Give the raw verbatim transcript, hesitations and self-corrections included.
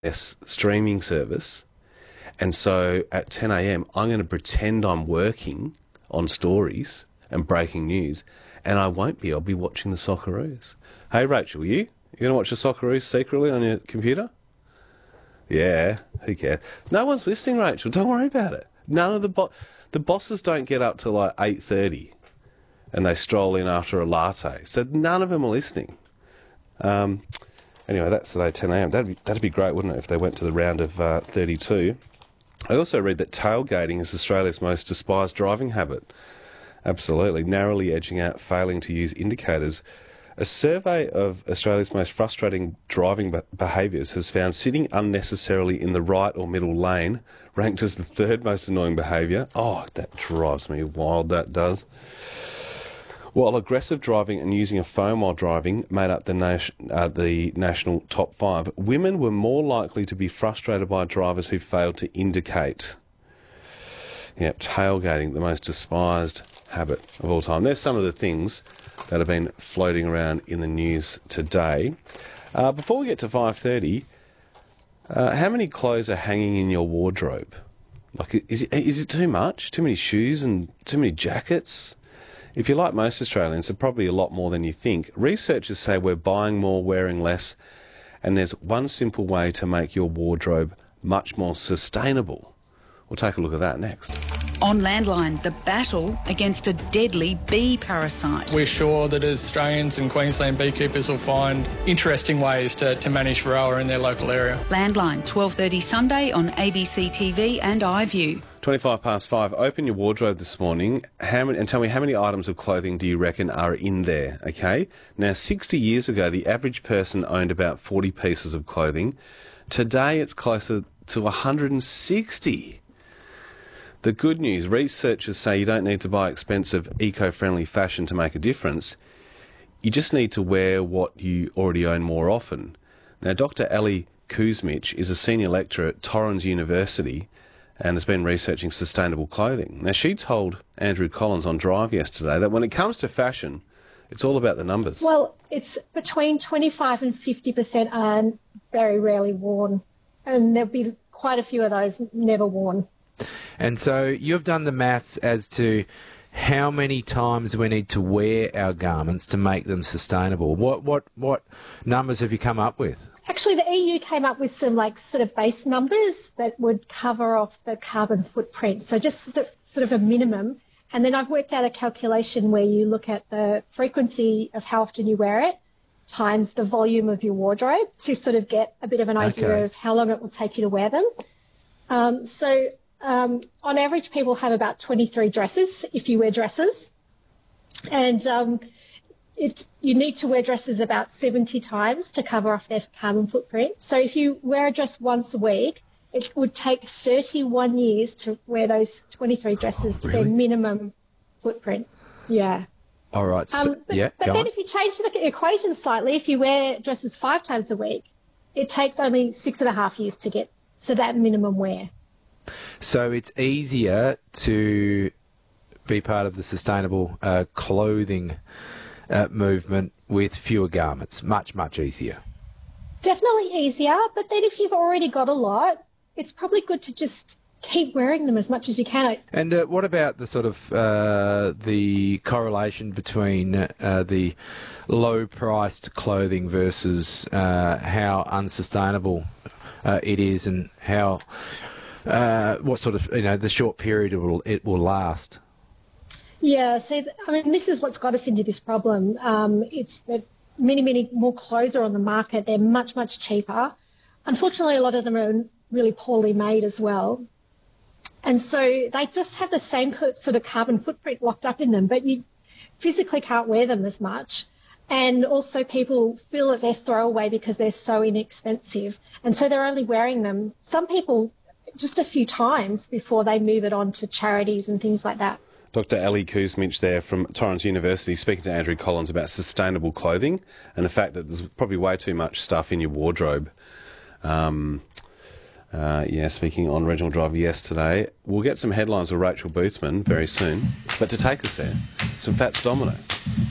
S streaming service. And so at ten a.m, I'm going to pretend I'm working on stories and breaking news, and I won't be. I'll be watching the Socceroos. Hey, Rachel, you? You going to watch the Socceroos secretly on your computer? Yeah, who cares? No one's listening, Rachel. Don't worry about it. None of the bo- the bosses don't get up till like eight thirty, and they stroll in after a latte. So none of them are listening. Um, anyway, that's today, ten a.m. That'd be, that'd be great, wouldn't it, if they went to the round of uh, thirty-two. I also read that tailgating is Australia's most despised driving habit. Absolutely, narrowly edging out failing to use indicators. A survey of Australia's most frustrating driving be- behaviours has found sitting unnecessarily in the right or middle lane ranked as the third most annoying behaviour. Oh, that drives me wild, that does. While aggressive driving and using a phone while driving made up the, nation, uh, the national top five, women were more likely to be frustrated by drivers who failed to indicate. Yep, tailgating, the most despised habit of all time. There's some of the things that have been floating around in the news today. Uh, before we get to five thirty, uh, how many clothes are hanging in your wardrobe? Like, is it, is it too much? Too many shoes and too many jackets? If you're like most Australians, it's probably a lot more than you think. Researchers say we're buying more, wearing less, and there's one simple way to make your wardrobe much more sustainable. We'll take a look at that next. On Landline, the battle against a deadly bee parasite. We're sure that Australians and Queensland beekeepers will find interesting ways to, to manage varroa in their local area. Landline, twelve thirty Sunday on A B C T V and iView. twenty-five past five. Open your wardrobe this morning how many, and tell me how many items of clothing do you reckon are in there, okay? Now, sixty years ago, the average person owned about forty pieces of clothing. Today, it's closer to one hundred sixty. The good news, researchers say you don't need to buy expensive, eco-friendly fashion to make a difference. You just need to wear what you already own more often. Now, Doctor Ali Kuzmich is a senior lecturer at Torrens University and has been researching sustainable clothing. Now, she told Andrew Collins on Drive yesterday that when it comes to fashion, it's all about the numbers. Well, it's between twenty-five and fifty percent are very rarely worn, and there'll be quite a few of those never worn. And so you've done the maths as to how many times we need to wear our garments to make them sustainable. What what what numbers have you come up with? Actually, the E U came up with some like sort of base numbers that would cover off the carbon footprint. So just the, sort of a minimum. And then I've worked out a calculation where you look at the frequency of how often you wear it times the volume of your wardrobe to sort of get a bit of an idea Okay. of how long it will take you to wear them. Um, so um, on average, people have about twenty-three dresses if you wear dresses. And um, It, you need to wear dresses about seventy times to cover off their carbon footprint. So if you wear a dress once a week, it would take thirty-one years to wear those twenty-three dresses Oh, to their really? minimum footprint. Yeah. All right. So, Um, but yeah, but go then on. if you change the equation slightly, if you wear dresses five times a week, it takes only six and a half years to get to that minimum wear. So it's easier to be part of the sustainable uh, clothing uh, movement with fewer garments. Much, much easier. Definitely easier, but then if you've already got a lot, it's probably good to just keep wearing them as much as you can. And uh, what about the sort of uh, the correlation between uh, the low-priced clothing versus uh, how unsustainable uh, it is, and how uh, what sort of you know the short period it will it will last? Yeah, so I mean, this is what's got us into this problem. Um, it's that many, many more clothes are on the market. They're much, much cheaper. Unfortunately, a lot of them are really poorly made as well. And so they just have the same sort of carbon footprint locked up in them, but you physically can't wear them as much. And also people feel that they're throwaway because they're so inexpensive. And so they're only wearing them, some people, just a few times before they move it on to charities and things like that. Doctor Ali Kuzmich there from Torrens University speaking to Andrew Collins about sustainable clothing and the fact that there's probably way too much stuff in your wardrobe. Um, uh, yeah, speaking on Regional Drive yesterday. We'll get some headlines with Rachel Boothman very soon. But to take us there, some Fats Domino.